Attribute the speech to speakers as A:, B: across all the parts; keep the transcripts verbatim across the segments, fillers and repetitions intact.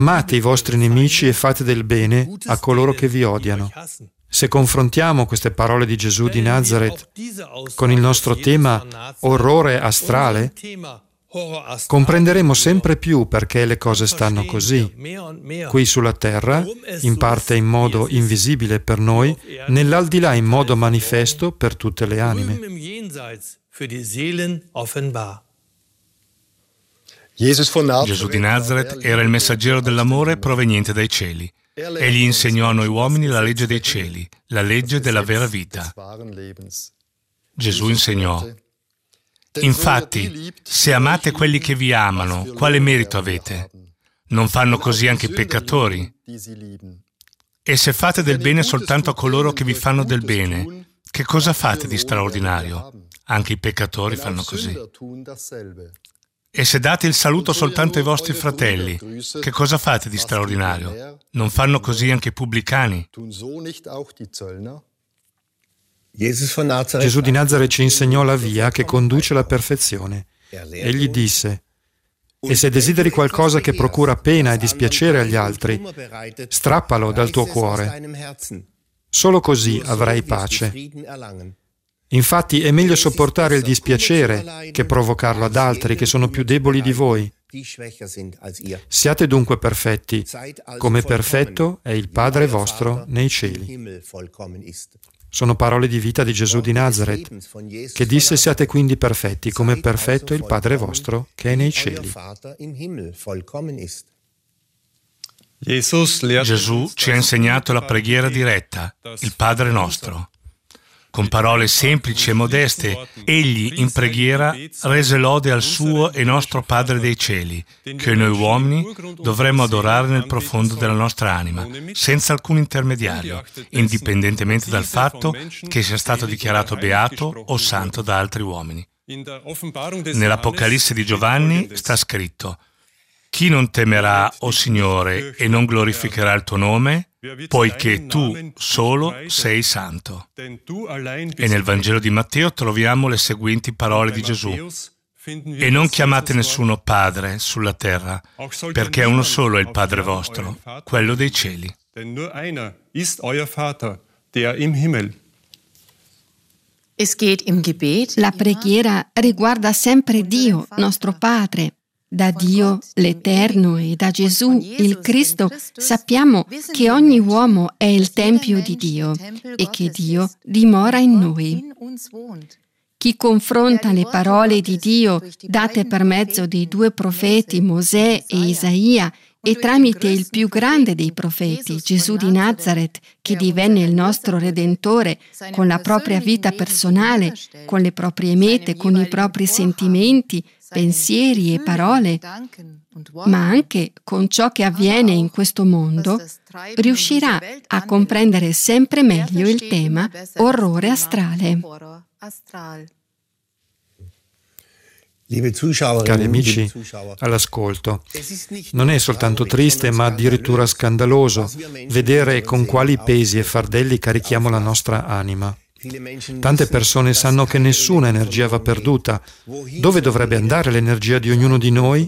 A: Amate i vostri nemici e fate del bene a coloro che vi odiano. Se confrontiamo queste parole di Gesù di Nazareth con il nostro tema orrore astrale, comprenderemo sempre più perché le cose stanno così, qui sulla terra, in parte in modo invisibile per noi, nell'aldilà in modo manifesto per tutte le anime.
B: Gesù di Nazareth era il messaggero dell'amore proveniente dai cieli. Egli insegnò a noi uomini la legge dei cieli, la legge della vera vita. Gesù insegnò: infatti, se amate quelli che vi amano, quale merito avete? Non fanno così anche i peccatori? E se fate del bene soltanto a coloro che vi fanno del bene, che cosa fate di straordinario? Anche i peccatori fanno così. E se date il saluto soltanto ai vostri fratelli, che cosa fate di straordinario? Non fanno così anche i pubblicani?
A: Gesù di Nazareth ci insegnò la via che conduce alla perfezione. Egli disse: e se desideri qualcosa che procura pena e dispiacere agli altri, strappalo dal tuo cuore. Solo così avrai pace. Infatti è meglio sopportare il dispiacere che provocarlo ad altri che sono più deboli di voi. Siate dunque perfetti, come perfetto è il Padre vostro nei cieli. Sono parole di vita di Gesù di Nazareth, che disse: siate quindi perfetti, come perfetto è il Padre vostro che è nei cieli.
B: Gesù ci ha insegnato la preghiera diretta, il Padre nostro. Con parole semplici e modeste, egli in preghiera rese lode al suo e nostro Padre dei cieli, che noi uomini dovremmo adorare nel profondo della nostra anima, senza alcun intermediario, indipendentemente dal fatto che sia stato dichiarato beato o santo da altri uomini. Nell'Apocalisse di Giovanni sta scritto: chi non temerà, o Signore, e non glorificherà il tuo nome? Poiché tu solo sei santo. E nel Vangelo di Matteo troviamo le seguenti parole di Gesù: e non chiamate nessuno Padre sulla terra, perché uno solo è il Padre vostro, quello dei cieli.
C: La preghiera riguarda sempre Dio, nostro Padre. Da Dio l'Eterno e da Gesù, il Cristo, sappiamo che ogni uomo è il Tempio di Dio e che Dio dimora in noi. Chi confronta le parole di Dio, date per mezzo dei due profeti, Mosè e Isaia, e tramite il più grande dei profeti, Gesù di Nazareth, che divenne il nostro Redentore, con la propria vita personale, con le proprie mete, con i propri sentimenti, pensieri e parole, ma anche con ciò che avviene in questo mondo, riuscirà a comprendere sempre meglio il tema orrore astrale.
A: Cari amici, all'ascolto, non è soltanto triste, ma addirittura scandaloso vedere con quali pesi e fardelli carichiamo la nostra anima. Tante persone sanno che nessuna energia va perduta. Dove dovrebbe andare l'energia di ognuno di noi?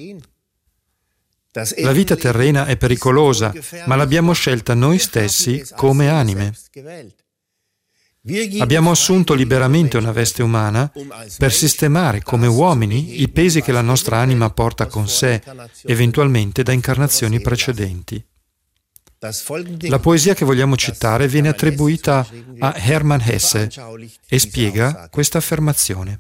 A: La vita terrena è pericolosa, ma l'abbiamo scelta noi stessi come anime. Abbiamo assunto liberamente una veste umana per sistemare come uomini i pesi che la nostra anima porta con sé, eventualmente da incarnazioni precedenti. La poesia che vogliamo citare viene attribuita a Hermann Hesse e spiega questa affermazione.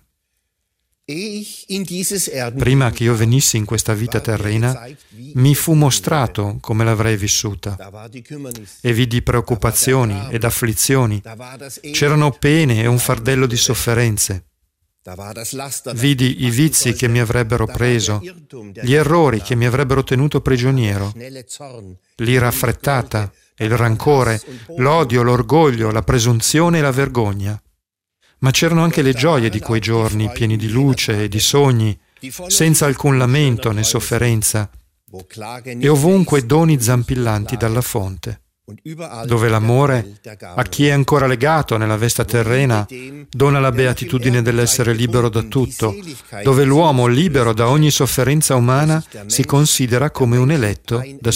A: Prima che io venissi in questa vita terrena, mi fu mostrato come l'avrei vissuta e vidi preoccupazioni ed afflizioni. C'erano pene e un fardello di sofferenze. Vidi i vizi che mi avrebbero preso, gli errori che mi avrebbero tenuto prigioniero, l'ira affrettata e il rancore, l'odio, l'orgoglio, la presunzione e la vergogna. Ma c'erano anche le gioie di quei giorni, pieni di luce e di sogni, senza alcun lamento né sofferenza, e ovunque doni zampillanti dalla fonte. dove l'amore a chi è ancora legato nella vesta terrena dona la beatitudine dell'essere libero da tutto, dove l'uomo libero da ogni sofferenza umana si considera come un eletto da